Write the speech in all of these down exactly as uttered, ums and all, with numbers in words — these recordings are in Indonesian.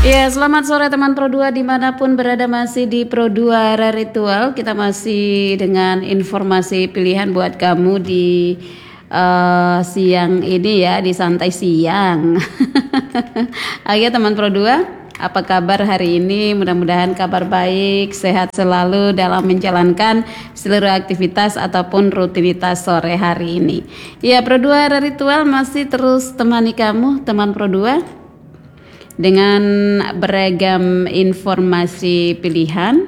Ya, selamat sore teman Pro dua dimanapun berada, masih di Pro dua Ritual. Kita masih dengan informasi pilihan buat kamu di uh, siang ini ya, di santai siang. Ayo teman Pro dua, apa kabar hari ini? Mudah-mudahan kabar baik, sehat selalu dalam menjalankan seluruh aktivitas ataupun rutinitas sore hari ini. Ya, Pro dua Ritual masih terus temani kamu teman Pro dua dengan beragam informasi pilihan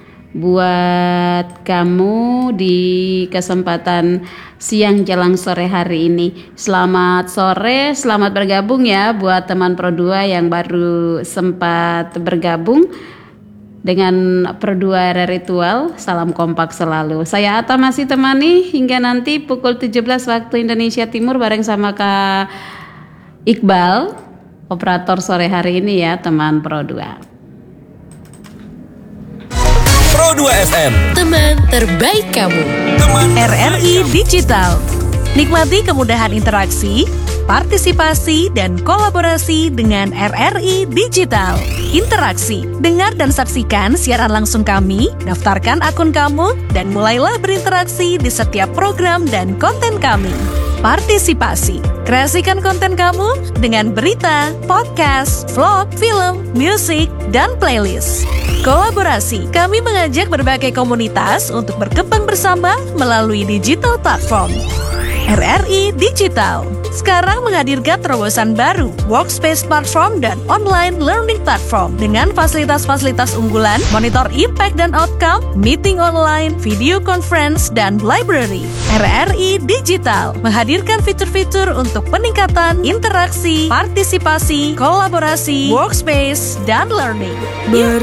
buat kamu di kesempatan siang jelang sore hari ini. Selamat sore, selamat bergabung ya buat teman Pro dua yang baru sempat bergabung dengan Pro dua Ritual. Salam kompak selalu. Saya Ata masih temani hingga nanti pukul tujuh belas waktu Indonesia Timur bareng sama Kak Iqbal, operator sore hari ini ya teman Pro dua. Pro dua F M, teman terbaik kamu. Teman R R I Digital. Nikmati kemudahan interaksi, partisipasi, dan kolaborasi dengan R R I Digital. Interaksi, dengar dan saksikan siaran langsung kami, daftarkan akun kamu, dan mulailah berinteraksi di setiap program dan konten kami. Partisipasi, kreasikan konten kamu dengan berita, podcast, vlog, film, musik, dan playlist. Kolaborasi, kami mengajak berbagai komunitas untuk berkembang bersama melalui digital platform. R R I Digital sekarang menghadirkan terobosan baru, workspace platform dan online learning platform dengan fasilitas-fasilitas unggulan, monitor impact dan outcome, meeting online, video conference, dan library. R R I Digital menghadirkan fitur-fitur untuk peningkatan interaksi, partisipasi, kolaborasi, workspace, dan learning. Yuk